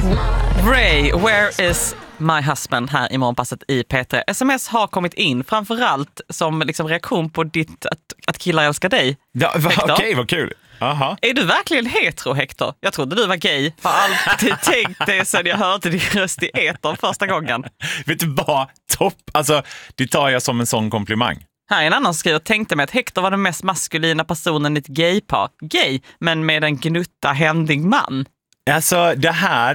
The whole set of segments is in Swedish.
Ray, where is my husband här i morgonpasset i P3. SMS har kommit in framförallt som liksom reaktion på ditt att killar älskar dig. Ja, okej, vad kul. Aha. Är du verkligen hetero, Hector? Jag trodde du var gay. Har alltid tänkt det sedan jag hörde din röst i etern första gången. Vet du vad? Topp. Alltså, det tar jag som en sån komplimang. Här är en annan som skriver, tänkte mig att Hector var den mest maskulina personen i ett gaypar. Gay, men med en gnutta händig man. Alltså det här,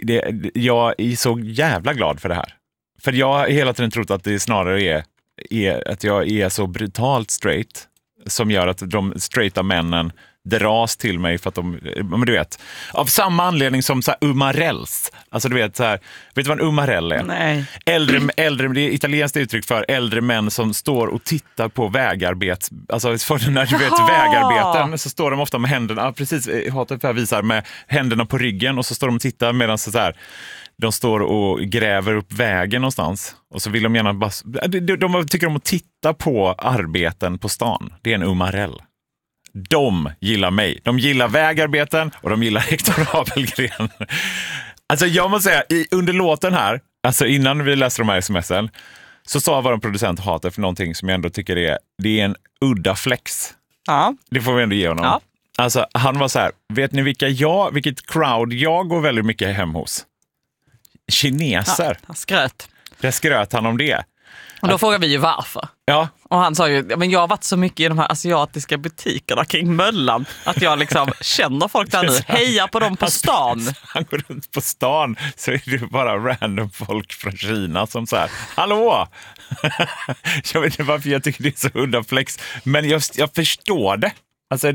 jag är så jävla glad för det här. För jag har hela tiden trott att det snarare är att jag är så brutalt straight som gör att de straighta männen dras till mig för att men du vet, av samma anledning som så här umarells. Alltså du vet så här, vet du vad en umarell är? Nej. Äldre, det är italienskt uttryck för äldre män som står och tittar på vägarbet. Alltså för när du vet vägarbeten så står de ofta med händerna, precis, hatet visar med händerna på ryggen och så står de och tittar medan så här de står och gräver upp vägen någonstans. Och så vill de gärna bara, de tycker om att titta på arbeten på stan. Det är en umarell. De gillar mig. De gillar vägarbeten och de gillar Hector Abelgren. Alltså jag måste säga, under låten här, alltså innan vi läste de här sms'en, så sa vår producent hatar för någonting som jag ändå tycker det är en udda flex. Ja. Det får vi ändå ge honom. Ja. Alltså han var så här, vet ni vilket crowd jag går väldigt mycket hem hos? Kineser. Ja, han skröt. Det skröt han om det. Och då frågar vi ju varför. Ja. Och han sa ju, men jag har varit så mycket i de här asiatiska butikerna kring Möllan att jag liksom känner folk där nu, hejar på dem på stan. Han går runt på stan så är det bara random folk från Kina som så här, hallå! Jag vet inte varför jag tycker det är så udda flex, men jag förstår det. Alltså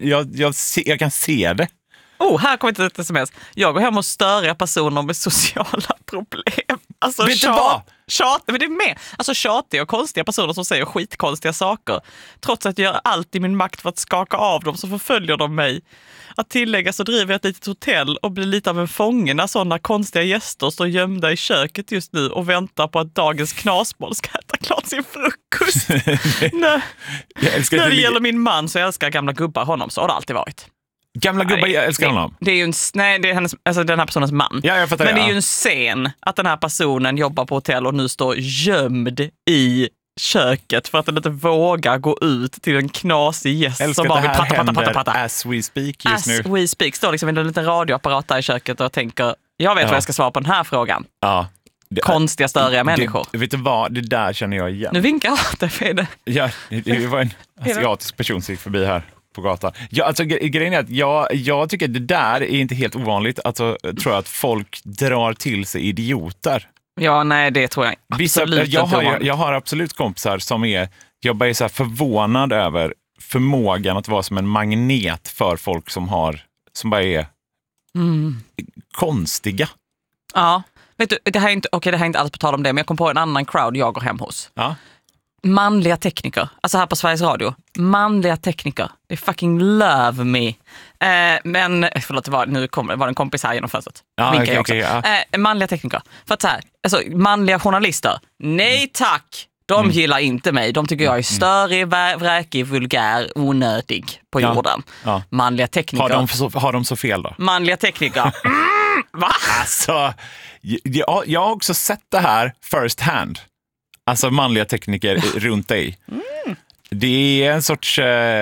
jag kan se det. Här kommer inte ett sms. Jag går hem och störiga personer med sociala problem. Alltså vet du vad? Men det är med. Alltså tjatiga och konstiga personer som säger skitkonstiga saker. Trots att jag gör allt i min makt för att skaka av dem så förföljer de mig. Att tillägga så driver jag ett litet hotell och blir lite av en fånge när sådana konstiga gäster står gömda i köket just nu och väntar på att dagens knasboll ska äta klart sin frukost. När det gäller min man så jag älskar gamla gubbar honom, så har det alltid varit. Gamla gubbar, jag älskar honom. Det är ju det är hennes, alltså den här personens man. Ja, jag fattar. Men det är ju en scen att den här personen jobbar på hotell och nu står gömd i köket för att den inte vågar gå ut till en knasig gäst som bara vill prata. As we speak just nu. As we speak står liksom en liten radioapparat där i köket och tänker, jag vet vad jag ska svara på den här frågan. Ja. Konstiga, störiga människor. Vet du vad? Det där känner jag igen. Nu vinkar jag åt det. Ja, det var en asiatisk person som gick förbi här på gatan. Ja, alltså grejen är att jag tycker att det där är inte helt ovanligt. Alltså, tror jag att folk drar till sig idioter. Ja, nej, det tror jag absolut jag har absolut kompisar som jag bara är så här förvånad över förmågan att vara som en magnet för folk som bara är konstiga. Ja, vet du, det här är inte alls på tal om det, men jag kom på en annan crowd jag går hem hos. Ja. Manliga tekniker, alltså här på Sveriges Radio. Manliga tekniker, they fucking love me. Men, förlåt, var det en kompis här genom fönstret. Manliga tekniker. För att så här, alltså manliga journalister, nej tack. De gillar inte mig. De tycker jag är störig, vräkig, vulgär, onödig på jorden. Ja. Manliga tekniker. Har de så fel då? Manliga tekniker. Va? Alltså, jag har också sett det här first hand. Alltså manliga tekniker runt dig. Det är en sorts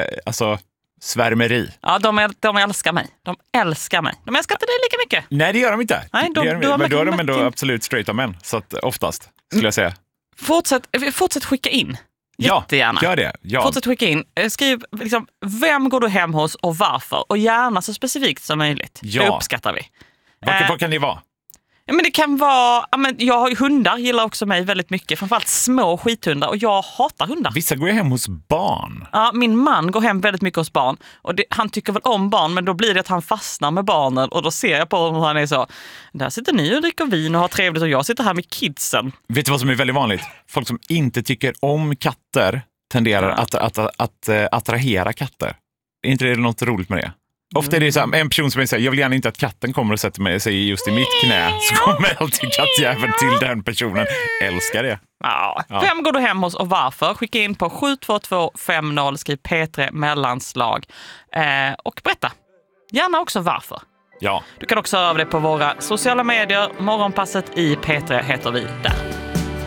svärmeri. Ja, de älskar mig. De älskar inte dig lika mycket. Nej, det gör de inte. Nej, men då är de ändå absolut straighta män. Så att oftast, skulle jag säga. Fortsätt skicka in. Jättegärna. Ja, gör det. Ja. Fortsätt skicka in. Skriv liksom, vem går du hem hos och varför? Och gärna så specifikt som möjligt. Det uppskattar vi. Vad kan det vara? Ja, men det kan vara, jag har ju hundar, gillar också mig väldigt mycket. Framförallt små skithundar och jag hatar hundar. Vissa går hem hos barn. Ja, min man går hem väldigt mycket hos barn. Och han tycker väl om barn, men då blir det att han fastnar med barnen. Och då ser jag på honom och han är så, där sitter ni och dricker vin och har trevligt och jag sitter här med kidsen. Vet du vad som är väldigt vanligt? Folk som inte tycker om katter tenderar att attrahera katter. Är inte det något roligt med det? Ofta är det så här, en person som säger jag vill gärna inte att katten kommer och sätter sig just i mitt knä. Så kommer alltid kattjäveln till den personen. Älskar det. Ja. Vem går du hem hos och varför? Skicka in på 72250, skriv P3 mellanslag och berätta. Gärna också varför. Ja. Du kan också höra av dig på våra sociala medier. Morgonpasset i P3 heter vi där.